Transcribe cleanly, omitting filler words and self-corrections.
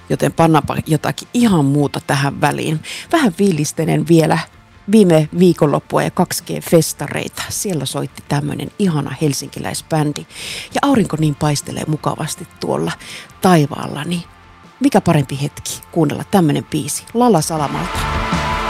joten pannaanpa jotakin ihan muuta tähän väliin. Vähän fiilistelen vielä viime viikonloppua ja 2G-festareita. Siellä soitti tämmöinen ihana helsinkiläisbändi. Ja aurinko niin paistelee mukavasti tuolla taivaalla, niin mikä parempi hetki kuunnella tämmöinen biisi Lalla Salamalta.